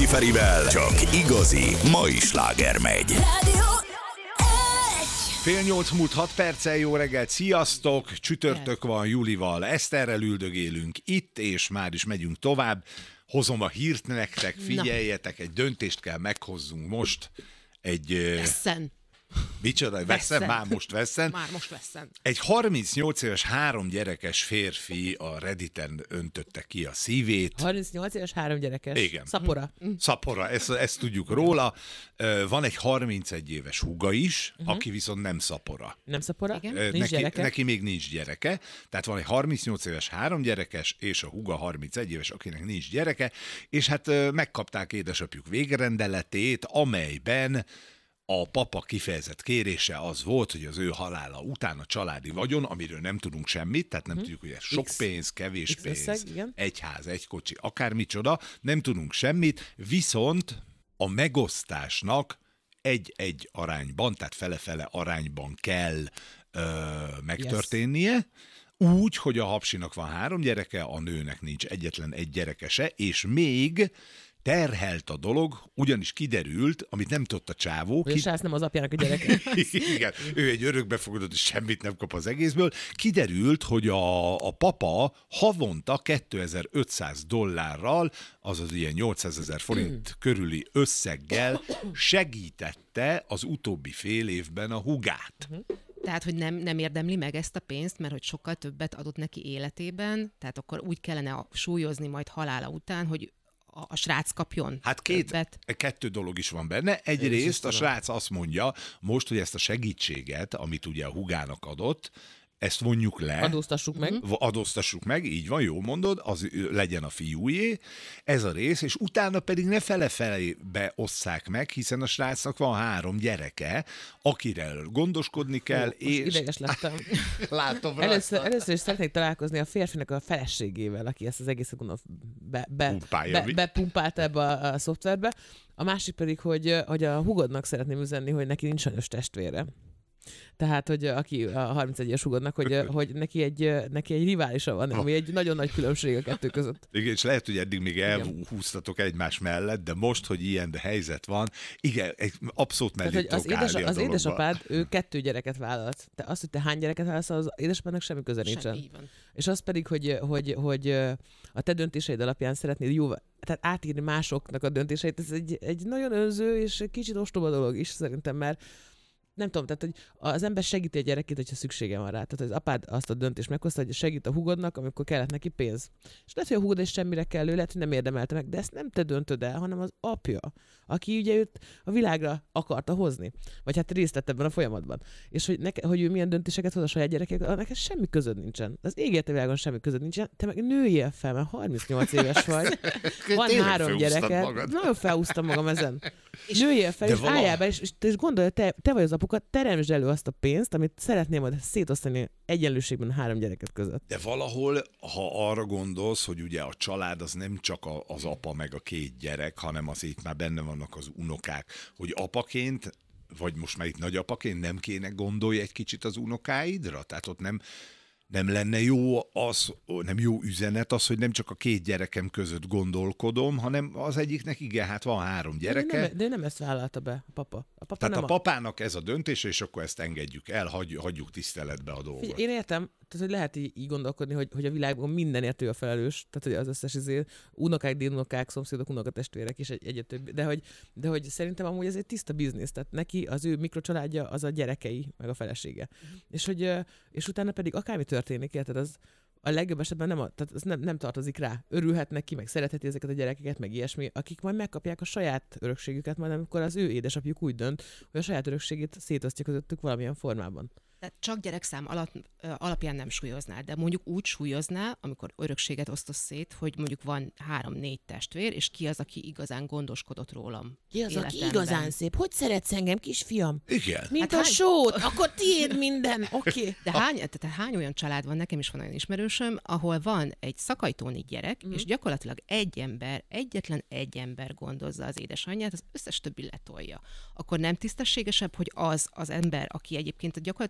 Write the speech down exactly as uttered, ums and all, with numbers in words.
Rácz Ferivel csak igazi mai sláger megy. Fél nyolc múlt hat perccel, jó reggelt, sziasztok! Csütörtök van Julival, Eszterrel üldögélünk itt, és már is megyünk tovább. Hozom a hírt nektek, figyeljetek, egy döntést kell meghozzunk most. Egy... Vesszen. Micsoda? Vesszen? Már most vesszen? Már most vesszen. Egy harmincnyolc éves, három gyerekes férfi a Redditen öntötte ki a szívét. harmincnyolc éves, három gyerekes. Igen. Szapora. Szapora, ezt, ezt tudjuk róla. Van egy harmincegy éves húga is, uh-huh. aki viszont nem szapora. Nem szapora? Igen. Nincs Neki, gyereke? neki még nincs gyereke. Tehát van egy harmincnyolc éves, három gyerekes, és a húga harmincegy éves, akinek nincs gyereke, és hát megkapták édesapjuk végrendeletét, amelyben a papa kifejezett kérése az volt, hogy az ő halála után a családi vagyon, amiről nem tudunk semmit, tehát nem hmm. tudjuk, hogy ez sok X, pénz, kevés X pénz, összeg, igen. egy ház, egy kocsi, akármicsoda, nem tudunk semmit, viszont a megosztásnak egy-egy arányban, tehát fele-fele arányban kell ö, megtörténnie, yes. Úgy, hogy a hapsinak van három gyereke, a nőnek nincs egyetlen egy gyerekese, és még terhelt a dolog, ugyanis kiderült, amit nem tudott a csávó. Hogy a srác nem az apjának a gyereke. Igen, ő egy örökbefogadott, és semmit nem kap az egészből. Kiderült, hogy a, a papa havonta kétezer-ötszáz dollárral, azaz ilyen nyolcszázezer forint körüli összeggel segítette az utóbbi fél évben a húgát. Tehát, hogy nem, nem érdemli meg ezt a pénzt, mert hogy sokkal többet adott neki életében, tehát akkor úgy kellene a, súlyozni majd halála után, hogy a, a srác kapjon Hát két, többet. kettő dolog is van benne. Egyrészt a srác azt mondja most, hogy ezt a segítséget, amit ugye a húgának adott, ezt vonjuk le. Adóztassuk meg. Adóztassuk meg, így van, jól mondod, az legyen a fiújé, ez a rész, és utána pedig ne fele-felébe osszák meg, hiszen a srácnak van három gyereke, akire gondoskodni kell. Jó, és... ideges lettem. Látom először, először is szeretnék találkozni a férfinak a feleségével, aki ezt az egészet gondolom be, be, be, bepumpálta ebbe a, a szoftverbe. A másik pedig, hogy, hogy a húgodnak szeretném üzenni, hogy neki nincs sajnos testvére. Tehát, hogy aki a harmincegy éves húgodnak, hogy, hogy neki, egy, neki egy riválisa van, ami egy nagyon nagy különbség a kettő között. Igen, és lehet, hogy eddig még elhúztatok egymás mellett, de most, hogy ilyen helyzet van, igen, abszolút mellé tudok az, édes, az dologba. Édesapád, ő kettő gyereket vállalt. Te azt, hogy te hány gyereket vállalsz, az édesapádnak semmi köze nincsen. És az pedig, hogy, hogy, hogy a te döntéseid alapján szeretnéd jó, tehát átírni másoknak a döntéseit, ez egy, egy nagyon önző és kicsit ostoba dolog is szerintem, mert nem tudom, tehát hogy az ember segíti a gyerekét, hogyha szüksége van rá. Tehát az apád azt a döntést meghozta, hogy segít a húgodnak, amikor kellett neki pénz. És lehet, hogy a húgod is semmire kellő, lehet, hogy nem érdemelte meg, de ezt nem te döntöd el, hanem az apja, aki ugye őt a világra akarta hozni. Vagy hát részt vett ebben a folyamatban. És hogy, neke, hogy ő milyen döntéseket hoz a saját gyerekek, neked semmi közöd nincsen. Az égérte világon semmi közöd nincsen. Te meg nőjél fel, mert harmincnyolc éves vagy. Van három gyereket. Nagyon felhúztam magam ezen. Nőjél fel, és álljál be, és, és gondolj, te, te vagy az apuka, teremtsd elő azt a pénzt, amit szeretném majd szétosztani egyenlőségben a három gyereket között. De valahol, ha arra gondolsz, hogy ugye a család az nem csak a, az apa meg a két gyerek, hanem az itt már benne vannak az unokák, hogy apaként, vagy most már itt nagyapaként nem kéne gondolj egy kicsit az unokáidra? Tehát ott nem... Nem lenne jó az, nem jó üzenet az, hogy nem csak a két gyerekem között gondolkodom, hanem az egyiknek igen, hát van három gyereke. De, nem, de nem ezt vállalta be a papa. A papa Tehát nem a papának ez a döntése, és akkor ezt engedjük el, hagy, hagyjuk tiszteletbe a dolgot. Figyelj, én értem, tehát hogy lehet így, így gondolkodni, hogy, hogy a világban mindenért ő a felelős, tehát hogy az összes izé, unokák, dédunokák, szomszédok, unokatestvérek és egy, egyet többi. De hogy, de hogy szerintem amúgy ez egy tiszta biznisz, tehát neki az ő mikrocsaládja az a gyerekei, meg a felesége. Uh-huh. És, hogy, és utána pedig akármi történik, érted, az a legjobb esetben nem, a, tehát az nem, nem tartozik rá. Örülhet neki, meg szeretheti ezeket a gyerekeket, meg ilyesmi, akik majd megkapják a saját örökségüket, majd amikor az ő édesapjuk úgy dönt, hogy a saját örökségét szétosztja közöttük valamilyen formában. Tehát csak gyerekszám alap, alapján nem súlyoznál, de mondjuk úgy súlyoznál, amikor örökséget osztasz szét, hogy mondjuk van három-négy testvér, és ki az, aki igazán gondoskodott rólam. Ki az, életemben. aki igazán szép? Hogy szeretsz engem, kisfiam? Igen. Mint Hát a hány... sót, akkor tiéd minden, oké. Okay. De hány, tehát hány olyan család van, nekem is van olyan ismerősöm, ahol van egy szakajtóni gyerek, mm. és gyakorlatilag egy ember, egyetlen egy ember gondozza az édesanyját, az összes többi letolja. Akkor nem tisztességesebb, hogy az az ember, aki egyébként gyakorlatilag